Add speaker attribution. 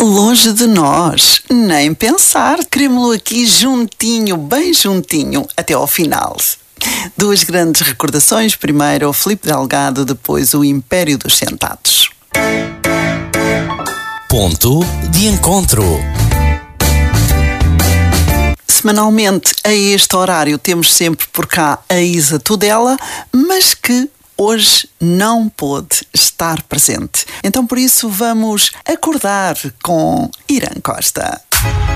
Speaker 1: Longe de nós, nem pensar. Queremos-lo aqui juntinho, bem juntinho, até ao final. Duas grandes recordações. Primeiro o Filipe Delgado, depois o Império dos Sentados.
Speaker 2: Ponto de encontro.
Speaker 1: Semanalmente, a este horário, temos sempre por cá a Isa Tudela, mas que hoje não pôde estar presente. Então, por isso, vamos acordar com Irã Costa.